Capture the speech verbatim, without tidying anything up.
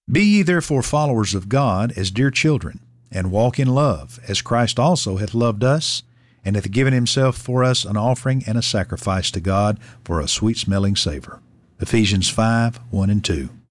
Be ye therefore followers of God as dear children, and walk in love, as Christ also hath loved us, and hath given himself for us an offering and a sacrifice to God for a sweet-smelling savour. Ephesians five, one and two.